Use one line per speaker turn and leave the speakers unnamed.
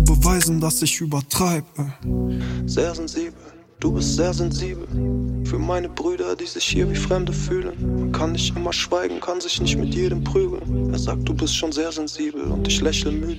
du beweisen, dass ich übertreibe.
Sehr sensibel, du bist sehr sensibel. Für meine Brüder, die sich hier wie Fremde fühlen. Man kann nicht immer schweigen, kann sich nicht mit jedem prügeln. Er sagt, du bist schon sehr sensibel und ich lächle müde.